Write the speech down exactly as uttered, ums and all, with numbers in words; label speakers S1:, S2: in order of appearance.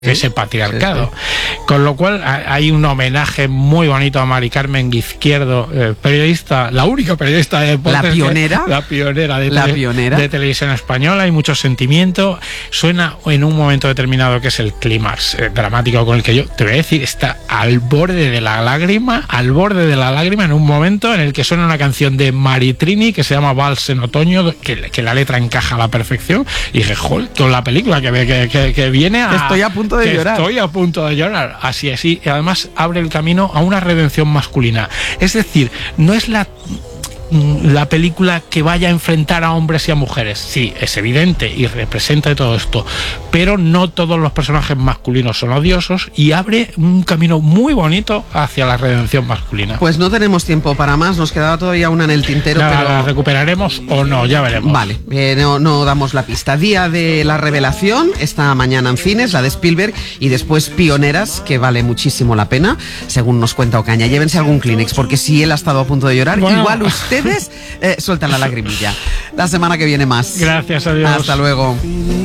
S1: ese patriarcado. Con lo cual hay un homenaje muy bonito a Mari Carmen Izquierdo, eh, periodista, la única periodista de deportes,
S2: la pionera,
S1: que, la pionera de,
S2: la
S1: tele,
S2: pionera
S1: de televisión española. Hay mucho sentimiento, suena en un momento determinado que es el clímax eh, dramático con el que yo te voy a decir, está al borde de la lágrima, al borde de la lágrima en un momento en el que suena una canción de Maritrini que se llama Vals en otoño, que, que la letra encaja a la perfección, y dije, joder, con la película que, que, que, que viene a...
S2: Estoy a punto de
S1: que
S2: llorar.
S1: Estoy a punto de llorar. Así es, y además abre el camino a una redención masculina. Es decir, no es la la película que vaya a enfrentar a hombres y a mujeres. Sí, es evidente y representa todo esto, pero no todos los personajes masculinos son odiosos, y abre un camino muy bonito hacia la redención masculina.
S2: Pues no tenemos tiempo para más, nos quedaba todavía una en el tintero.
S1: Nada,
S2: pero
S1: ¿la recuperaremos o no? Ya veremos.
S2: Vale, eh, no, no damos la pista. Día de la revelación, esta mañana en cines, la de Spielberg, y después Pioneras, que vale muchísimo la pena, según nos cuenta Ocaña. Llévense algún Kleenex, porque si él ha estado a punto de llorar, bueno, igual ustedes eh, sueltan la lagrimilla. La semana que viene más.
S1: Gracias a Dios.
S2: Hasta luego.